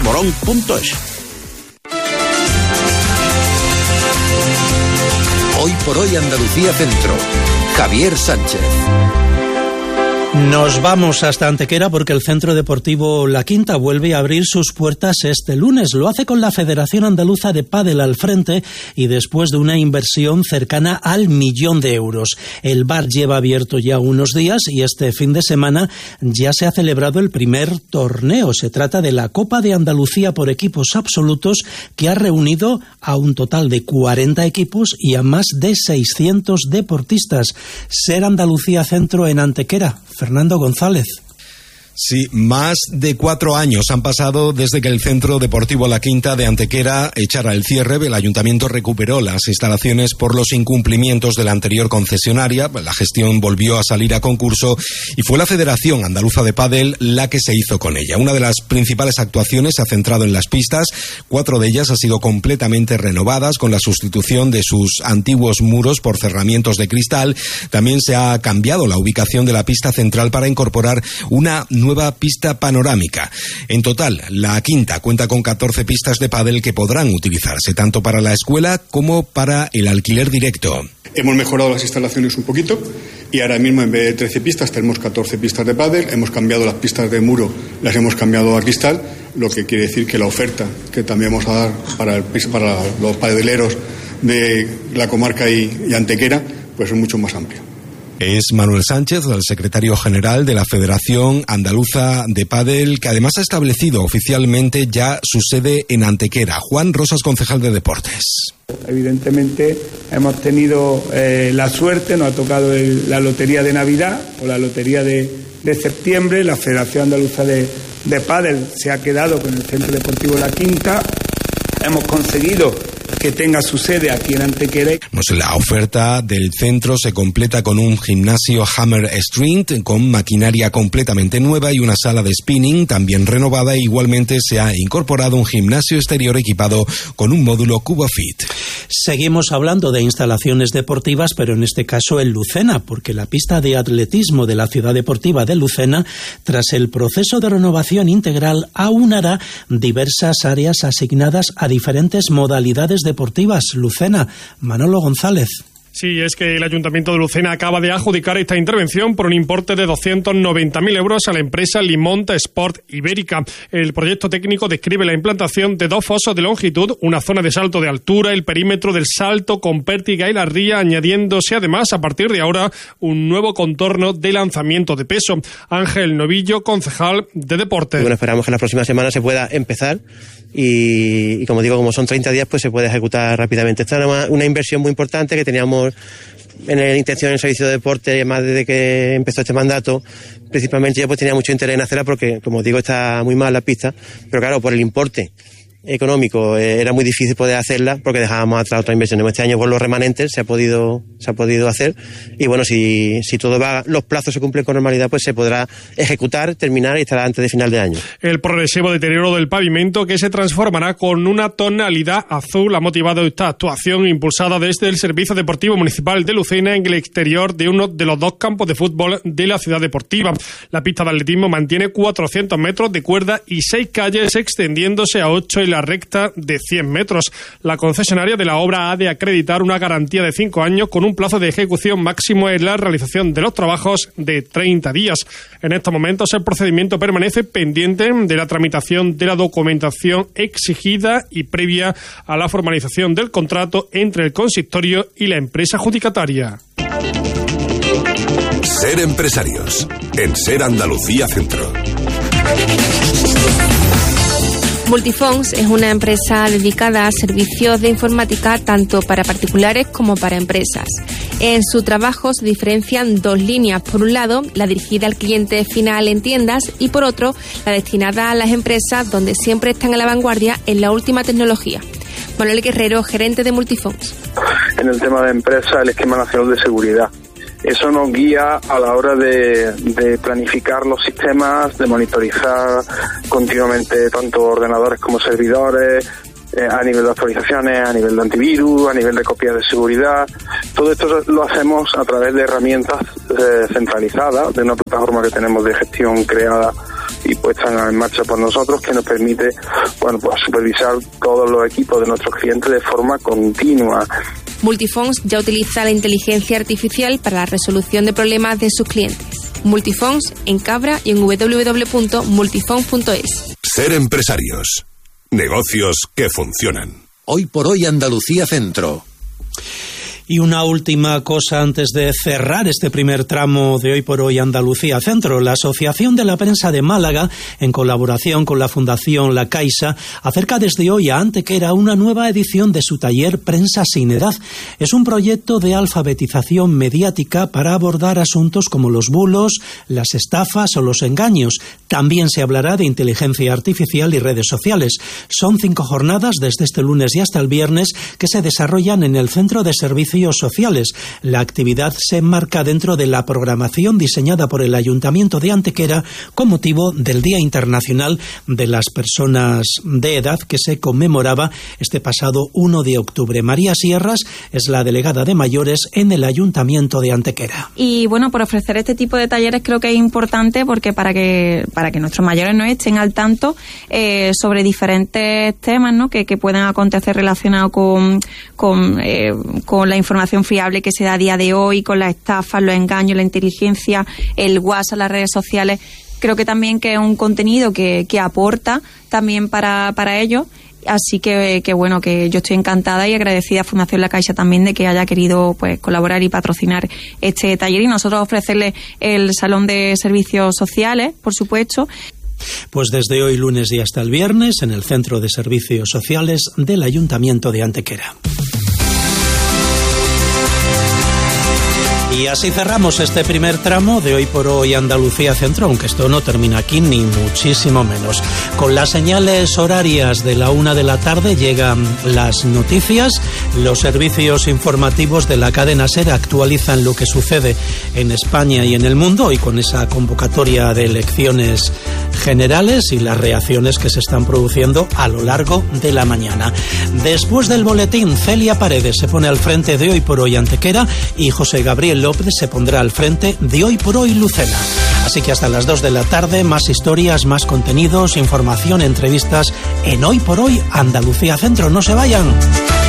morón.es. Hoy por hoy Andalucía Centro. Javier Sánchez. Nos vamos hasta Antequera porque el Centro Deportivo La Quinta vuelve a abrir sus puertas este lunes. Lo hace con la Federación Andaluza de Pádel al frente y después de una inversión cercana al 1.000.000 de euros. El bar lleva abierto ya unos días y este fin de semana ya se ha celebrado el primer torneo. Se trata de la Copa de Andalucía por equipos absolutos que ha reunido a un total de 40 equipos y a más de 600 deportistas. Ser Andalucía Centro en Antequera. Fernando González. Sí, más de 4 años han pasado desde que el Centro Deportivo La Quinta de Antequera echara el cierre. El ayuntamiento recuperó las instalaciones por los incumplimientos de la anterior concesionaria. La gestión volvió a salir a concurso y fue la Federación Andaluza de Pádel la que se hizo con ella. Una de las principales actuaciones se ha centrado en las pistas. 4 de ellas han sido completamente renovadas con la sustitución de sus antiguos muros por cerramientos de cristal. También se ha cambiado la ubicación de la pista central para incorporar una nueva pista panorámica. En total, La Quinta cuenta con 14 pistas de pádel que podrán utilizarse tanto para la escuela como para el alquiler directo. Hemos mejorado las instalaciones un poquito y ahora mismo en vez de 13 pistas tenemos 14 pistas de pádel. Hemos cambiado las pistas de muro, las hemos cambiado a cristal, lo que quiere decir que la oferta que también vamos a dar para los padeleros de la comarca y Antequera pues es mucho más amplia. Es Manuel Sánchez, el secretario general de la Federación Andaluza de Pádel, que además ha establecido oficialmente ya su sede en Antequera. Juan Rosas, concejal de Deportes. Evidentemente hemos tenido la suerte, nos ha tocado la lotería de Navidad o la lotería de septiembre. La Federación Andaluza de Pádel se ha quedado con el Centro Deportivo La Quinta. Hemos conseguido que tenga su sede aquí en Antequera. La oferta del centro se completa con un gimnasio Hammer Strength con maquinaria completamente nueva y una sala de spinning también renovada. Igualmente se ha incorporado un gimnasio exterior equipado con un módulo CuboFit. Seguimos hablando de instalaciones deportivas, pero en este caso en Lucena, porque la pista de atletismo de la Ciudad Deportiva de Lucena, tras el proceso de renovación integral, aunará diversas áreas asignadas a diferentes modalidades deportivas. Lucena, Manolo González. Sí, es que el Ayuntamiento de Lucena acaba de adjudicar esta intervención por un importe de 290.000 euros a la empresa Limont Sport Ibérica. El proyecto técnico describe la implantación de 2 fosos de longitud, una zona de salto de altura, el perímetro del salto con pértiga y la ría, añadiéndose además a partir de ahora un nuevo contorno de lanzamiento de peso. Ángel Novillo, concejal de Deportes. Bueno, esperamos que en las próximas semanas se pueda empezar y como digo, como son 30 días, pues se puede ejecutar rápidamente. Esta era una inversión muy importante que teníamos en la intención en el servicio de deporte, más desde que empezó este mandato. Principalmente yo pues tenía mucho interés en hacerla porque, como digo, está muy mal la pista, pero claro, por el importe económico era muy difícil poder hacerla porque dejábamos atrás otra inversión. Este año por los remanentes se ha podido hacer y bueno, si todo va, los plazos se cumplen con normalidad, pues se podrá ejecutar, terminar y estará antes de final de año. El progresivo deterioro del pavimento, que se transformará con una tonalidad azul, ha motivado esta actuación impulsada desde el Servicio Deportivo Municipal de Lucena en el exterior de uno de los 2 campos de fútbol de la ciudad deportiva. La pista de atletismo mantiene 400 metros de cuerda y 6 calles extendiéndose a 8 y la recta de 100 metros. La concesionaria de la obra ha de acreditar una garantía de 5 años con un plazo de ejecución máximo en la realización de los trabajos de 30 días. En estos momentos el procedimiento permanece pendiente de la tramitación de la documentación exigida y previa a la formalización del contrato entre el consistorio y la empresa adjudicataria. Ser empresarios en Ser Andalucía Centro. Multifonts es una empresa dedicada a servicios de informática tanto para particulares como para empresas. En su trabajo se diferencian 2 líneas. Por un lado, la dirigida al cliente final en tiendas y por otro, la destinada a las empresas donde siempre están a la vanguardia en la última tecnología. Manuel Guerrero, gerente de Multifonts. En el tema de empresa, el esquema nacional de seguridad. Eso nos guía a la hora de planificar los sistemas, de monitorizar continuamente tanto ordenadores como servidores, a nivel de actualizaciones, a nivel de antivirus, a nivel de copias de seguridad. Todo esto lo hacemos a través de herramientas centralizadas, de una plataforma que tenemos de gestión creada y puesta en marcha por nosotros, que nos permite, bueno, pues supervisar todos los equipos de nuestros clientes de forma continua. Multifonds ya utiliza la inteligencia artificial para la resolución de problemas de sus clientes. Multifonds en Cabra y en www.multifonds.es. Ser empresarios. Negocios que funcionan. Hoy por hoy Andalucía Centro. Y una última cosa antes de cerrar este primer tramo de Hoy por Hoy Andalucía Centro. La Asociación de la Prensa de Málaga, en colaboración con la Fundación La Caixa, acerca desde hoy a Antequera una nueva edición de su taller Prensa sin Edad. Es un proyecto de alfabetización mediática para abordar asuntos como los bulos, las estafas o los engaños. También se hablará de inteligencia artificial y redes sociales. Son 5 jornadas desde este lunes y hasta el viernes que se desarrollan en el Centro de Servicios Sociales. La actividad se enmarca dentro de la programación diseñada por el Ayuntamiento de Antequera con motivo del Día Internacional de las Personas de Edad, que se conmemoraba este pasado 1 de octubre. María Sierras es la delegada de mayores en el Ayuntamiento de Antequera. Y bueno, por ofrecer este tipo de talleres creo que es importante porque para que nuestros mayores no estén al tanto sobre diferentes temas, ¿no? que puedan acontecer relacionados con la información fiable que se da a día de hoy, con las estafas, los engaños, la inteligencia, el WhatsApp, las redes sociales. Creo que también que es un contenido que aporta también para ellos. Así que bueno, que yo estoy encantada y agradecida a Fundación La Caixa también de que haya querido pues colaborar y patrocinar este taller, y nosotros ofrecerle el Salón de Servicios Sociales, por supuesto. Pues desde hoy lunes y hasta el viernes en el Centro de Servicios Sociales del Ayuntamiento de Antequera. Y así cerramos este primer tramo de Hoy por Hoy Andalucía Centro, aunque esto no termina aquí ni muchísimo menos. Con las señales horarias de la 1 de la tarde llegan las noticias. Los servicios informativos de la cadena SER actualizan lo que sucede en España y en el mundo, y con esa convocatoria de elecciones generales y las reacciones que se están produciendo a lo largo de la mañana. Después del boletín, Celia Paredes se pone al frente de Hoy por Hoy Antequera y José Gabriel López se pondrá al frente de Hoy por Hoy Lucena. Así que hasta las 2 de la tarde, más historias, más contenidos, información, entrevistas en Hoy por Hoy Andalucía Centro. No se vayan.